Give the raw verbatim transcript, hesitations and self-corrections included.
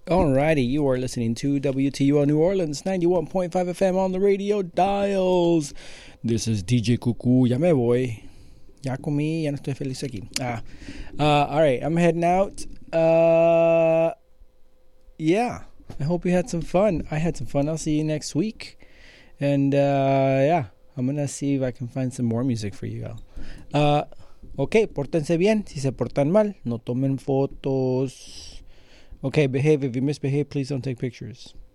Alrighty, you are listening to W T U L New Orleans, ninety-one point five F M on the radio dials. This is D J Cuckoo. Ya me voy. Ya comí, ya no estoy feliz aquí. Ah, uh, alright, I'm heading out. Uh, yeah, I hope you had some fun. I had some fun. I'll see you next week. And, uh, yeah, I'm gonna see if I can find some more music for you all. Uh, ok, pórtense bien. Si se portan mal, no tomen fotos. Okay, behave. If you misbehave, please don't take pictures.